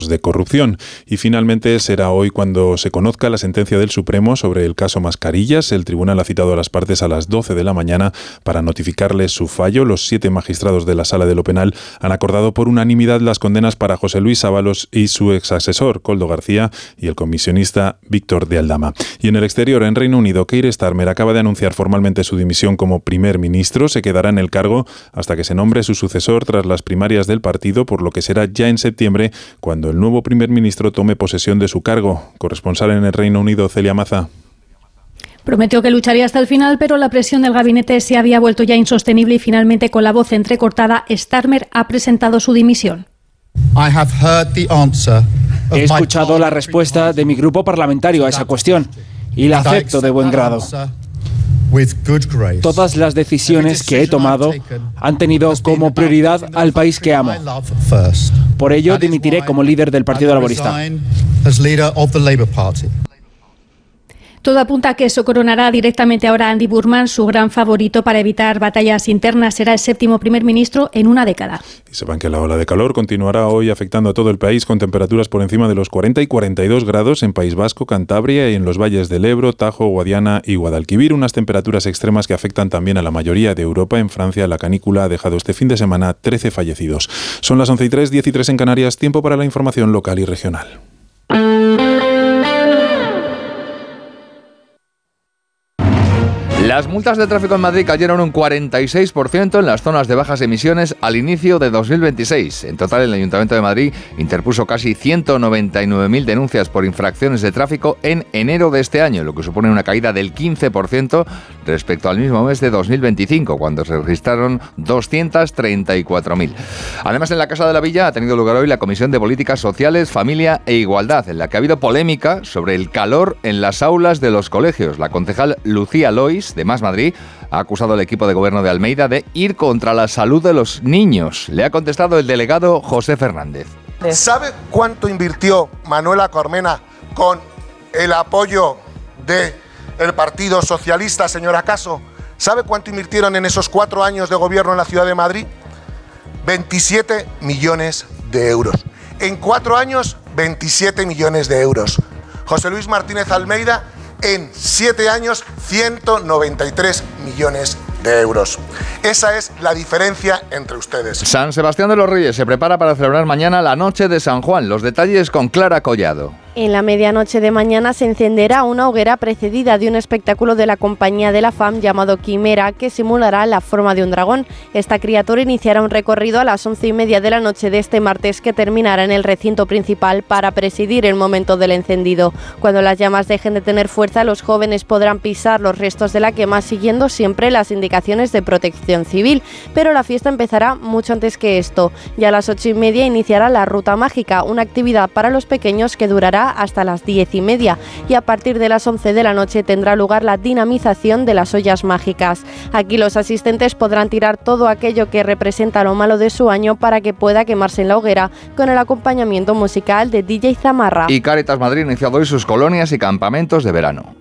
de corrupción. Y finalmente será hoy cuando se conozca la sentencia del Supremo sobre el caso Mascarillas. El tribunal ha citado a las partes a las 12 de la mañana para notificarles su fallo. Los 7 magistrados de la Sala de lo Penal han acordado por unanimidad las condenas para José Luis Ábalos y su exasesor, Koldo García, y el comisionista Víctor de Aldama. Y en el exterior, en Reino Unido, Keir Starmer acaba de anunciar formalmente su dimisión como primer ministro. Se quedará en el cargo hasta que se nombre su sucesor tras las primarias del partido, por lo que será ya en septiembre cuando el nuevo primer ministro tome posesión de su cargo. Corresponsal en el Reino Unido, Celia Maza. Prometió que lucharía hasta el final, pero la presión del gabinete se había vuelto ya insostenible y finalmente, con la voz entrecortada, Starmer ha presentado su dimisión. He escuchado la respuesta de mi grupo parlamentario a esa cuestión y la acepto de buen grado. Todas las decisiones que he tomado han tenido como prioridad al país que amo. Por ello, dimitiré como líder del Partido Laborista. Todo apunta a que eso coronará directamente ahora a Andy Burnham, su gran favorito para evitar batallas internas. Será el 7º primer ministro en una década. Y sepan que la ola de calor continuará hoy afectando a todo el país con temperaturas por encima de los 40 y 42 grados en País Vasco, Cantabria y en los valles del Ebro, Tajo, Guadiana y Guadalquivir. Unas temperaturas extremas que afectan también a la mayoría de Europa. En Francia, la canícula ha dejado este fin de semana 13 fallecidos. Son las 11:03, 10:03 en Canarias. Tiempo para la información local y regional. Las multas de tráfico en Madrid cayeron un 46% en las zonas de bajas emisiones al inicio de 2026. En total, el Ayuntamiento de Madrid interpuso casi 199.000 denuncias por infracciones de tráfico en enero de este año, lo que supone una caída del 15% respecto al mismo mes de 2025, cuando se registraron 234.000. Además, en la Casa de la Villa ha tenido lugar hoy la Comisión de Políticas Sociales, Familia e Igualdad, en la que ha habido polémica sobre el calor en las aulas de los colegios. La concejal Lucía Lois, de Más Madrid, ha acusado al equipo de gobierno de Almeida de ir contra la salud de los niños. Le ha contestado el delegado José Fernández. ¿Sabe cuánto invirtió Manuela Cormena con el apoyo del Partido Socialista, señora Caso? ¿Sabe cuánto invirtieron en esos 4 años de gobierno en la ciudad de Madrid? 27 millones de euros. En 4 años, 27 millones de euros. José Luis Martínez Almeida, en 7 años, 193 millones de euros. Esa es la diferencia entre ustedes. San Sebastián de los Reyes se prepara para celebrar mañana la Noche de San Juan. Los detalles con Clara Collado. En la medianoche de mañana se encenderá una hoguera precedida de un espectáculo de la Compañía de la FAM llamado Quimera, que simulará la forma de un dragón. Esta criatura iniciará un recorrido a las 11:30 de la noche de este martes, que terminará en el recinto principal para presidir el momento del encendido. Cuando las llamas dejen de tener fuerza, los jóvenes podrán pisar los restos de la quema siguiendo siempre las indicaciones de Protección Civil. Pero la fiesta empezará mucho antes que esto. Ya a las 8:30 iniciará la Ruta Mágica, una actividad para los pequeños que durará hasta las 10:30, y a partir de las 11 de la noche tendrá lugar la dinamización de las ollas mágicas. Aquí los asistentes podrán tirar todo aquello que representa lo malo de su año para que pueda quemarse en la hoguera, con el acompañamiento musical de DJ Zamarra. Y Cáritas Madrid ha iniciado hoy sus colonias y campamentos de verano.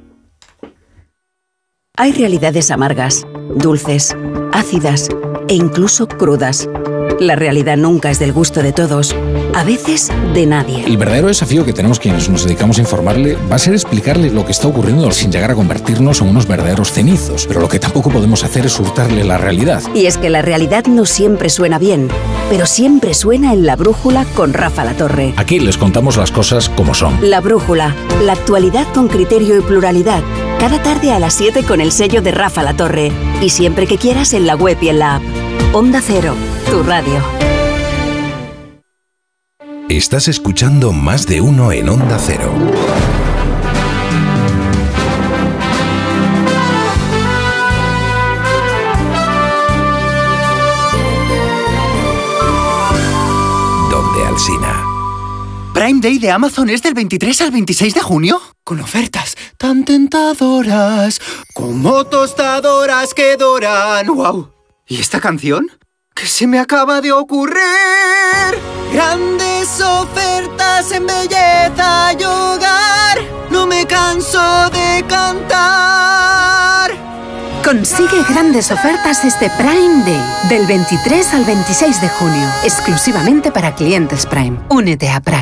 Hay realidades amargas, dulces, ácidas e incluso crudas. La realidad nunca es del gusto de todos, a veces de nadie. El verdadero desafío que tenemos quienes nos dedicamos a informarle va a ser explicarle lo que está ocurriendo sin llegar a convertirnos en unos verdaderos cenizos. Pero lo que tampoco podemos hacer es hurtarle la realidad. Y es que la realidad no siempre suena bien, pero siempre suena en La Brújula con Rafa Latorre. Aquí les contamos las cosas como son. La Brújula, la actualidad con criterio y pluralidad. Cada tarde a las 7 con el sello de Rafa Latorre. Y siempre que quieras en la web y en la app. Onda Cero, tu radio. Estás escuchando Más de Uno en Onda Cero. Donde Alsina. Prime Day de Amazon es del 23 al 26 de junio, con ofertas tan tentadoras como tostadoras que doran. ¡Wow! ¿Y esta canción? ¿Qué se me acaba de ocurrir? Grandes ofertas en belleza y hogar, no me canso de cantar. Consigue grandes ofertas este Prime Day, del 23 al 26 de junio, exclusivamente para clientes Prime. Únete a Prime.